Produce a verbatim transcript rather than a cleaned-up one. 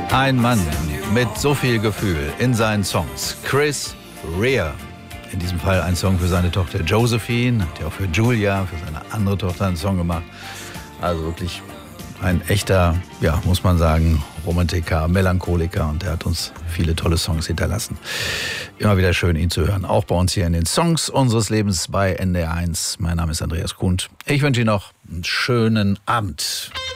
Ein Mann mit so viel Gefühl in seinen Songs. Chris Rea. In diesem Fall ein Song für seine Tochter Josephine. Hat ja auch für Julia, für seine andere Tochter einen Song gemacht. Also wirklich ein echter, ja, muss man sagen, Romantiker, Melancholiker. Und er hat uns viele tolle Songs hinterlassen. Immer wieder schön, ihn zu hören. Auch bei uns hier in den Songs unseres Lebens bei N D R eins. Mein Name ist Andreas Kuhn. Ich wünsche Ihnen noch einen schönen Abend.